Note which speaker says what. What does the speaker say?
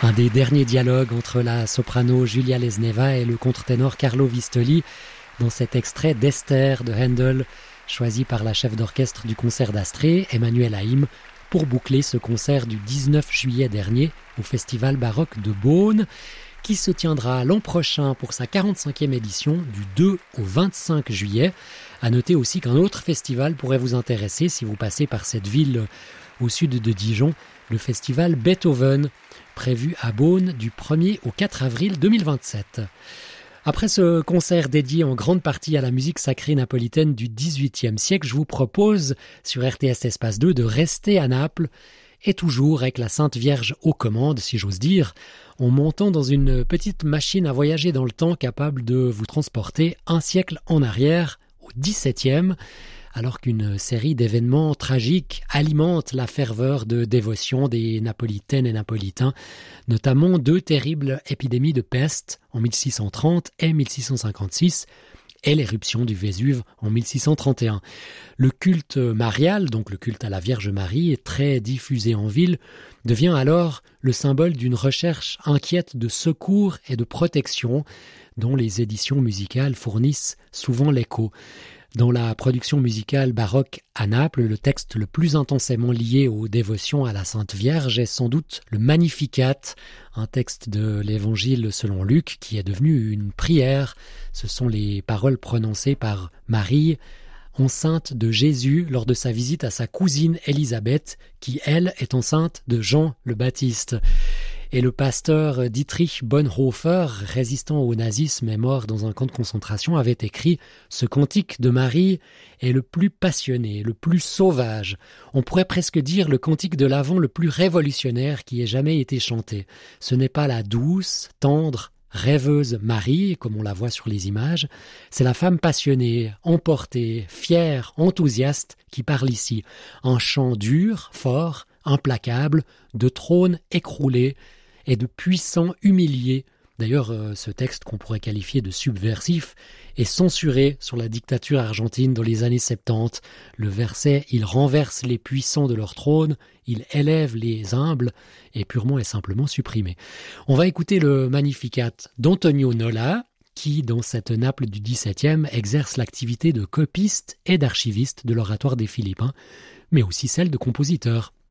Speaker 1: Un des derniers dialogues entre la soprano Julia Lesneva et le contre-ténor Carlo Vistoli dans cet extrait d'Esther de Handel, choisi par la chef d'orchestre du concert d'Astrée, Emmanuel Haïm, pour boucler ce concert du 19 juillet dernier au Festival baroque de Beaune, qui se tiendra l'an prochain pour sa 45e édition du 2 au 25 juillet. À noter aussi qu'un autre festival pourrait vous intéresser si vous passez par cette ville au sud de Dijon, le festival Beethoven, prévu à Beaune du 1er au 4 avril 2027. Après ce concert dédié en grande partie à la musique sacrée napolitaine du XVIIIe siècle, je vous propose sur RTS Espace 2 de rester à Naples et toujours avec la Sainte Vierge aux commandes, si j'ose dire, en montant dans une petite machine à voyager dans le temps capable de vous transporter un siècle en arrière, au XVIIe, alors qu'une série d'événements tragiques alimente la ferveur de dévotion des Napolitaines et Napolitains, notamment deux terribles épidémies de peste en 1630 et 1656, et l'éruption du Vésuve en 1631. Le culte marial, donc le culte à la Vierge Marie, très diffusé en ville, devient alors le symbole d'une recherche inquiète de secours et de protection dont les éditions musicales fournissent souvent l'écho. Dans la production musicale baroque à Naples, le texte le plus intensément lié aux dévotions à la Sainte Vierge est sans doute le Magnificat, un texte de l'Évangile selon Luc qui est devenu une prière. Ce sont les paroles prononcées par Marie, enceinte de Jésus lors de sa visite à sa cousine Élisabeth, qui elle est enceinte de Jean le Baptiste. Et le pasteur Dietrich Bonhoeffer, résistant au nazisme et mort dans un camp de concentration, avait écrit « Ce cantique de Marie est le plus passionné, le plus sauvage. On pourrait presque dire le cantique de l'Avent le plus révolutionnaire qui ait jamais été chanté. Ce n'est pas la douce, tendre, rêveuse Marie, comme on la voit sur les images, c'est la femme passionnée, emportée, fière, enthousiaste qui parle ici. Un chant dur, fort, implacable, de trône écroulé et de puissants humiliés. D'ailleurs, ce texte qu'on pourrait qualifier de subversif est censuré sur la dictature argentine dans les années 70. Le verset « Il renverse les puissants de leur trône, il élève les humbles » est purement et simplement supprimé. On va écouter le Magnificat d'Antonio Nola, qui, dans cette Naples du XVIIe, exerce l'activité de copiste et d'archiviste de l'oratoire des Philippins, mais aussi celle de compositeur.